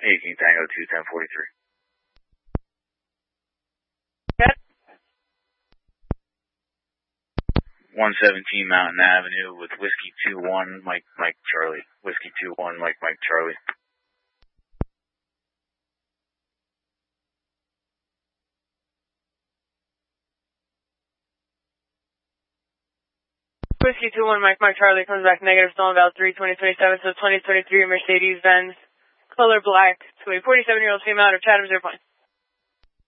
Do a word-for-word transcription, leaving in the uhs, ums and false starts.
eighteen Tango two ten forty-three. Yep. one seventeen Mountain Avenue with Whiskey two one, Mike, Mike, Charlie. Whiskey two one, Mike, Mike, Charlie. Whiskey two one, Mike, Mike, Charlie comes back negative, stolen about three twenty twenty-seven, so twenty twenty-three Mercedes-Benz, color black, to a forty-seven-year-old female out of Chatham, zero point.